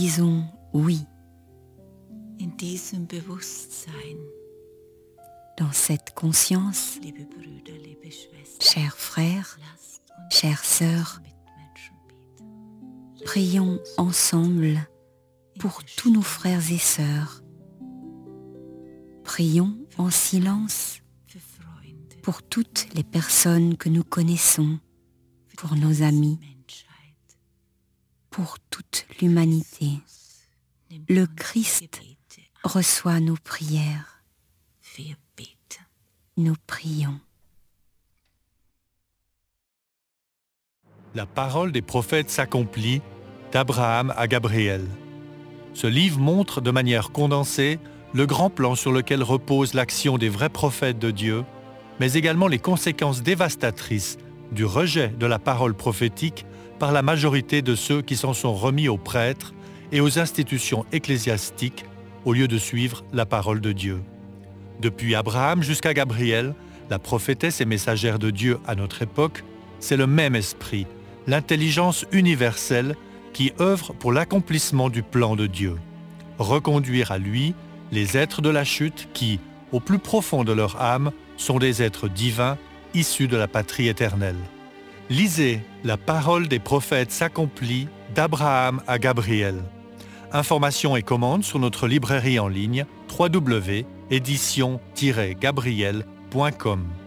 disons oui. In diesem Bewusstsein, Dans cette conscience, liebe Brüder, liebe Schwestern, chers frères, lasst uns chères sœurs, Mitmenschen beten. prions ensemble pour tous nos frères et sœurs. Prions en silence Für Freunde, pour toutes les personnes que nous connaissons, für pour die nos ganze amis, Menschheit. pour toute l'humanité. Nimmt Le unsere Christ Gebete an. reçoit nos prières. Wir beten. Nous prions. La parole des prophètes s'accomplit d'Abraham à Gabriel. Ce livre montre de manière condensée le grand plan sur lequel repose l'action des vrais prophètes de Dieu, mais également les conséquences dévastatrices du rejet de la parole prophétique par la majorité de ceux qui s'en sont remis aux prêtres et aux institutions ecclésiastiques au lieu de suivre la parole de Dieu. Depuis Abraham jusqu'à Gabriel, la prophétesse et messagère de Dieu à notre époque, c'est le même esprit, l'intelligence universelle qui œuvre pour l'accomplissement du plan de Dieu. Reconduire à lui les êtres de la chute qui, au plus profond de leur âme, sont des êtres divins issus de la patrie éternelle. Lisez La parole des prophètes s'accomplit d'Abraham à Gabriel. Informations et commandes sur notre librairie en ligne www.édition-gabriel.com.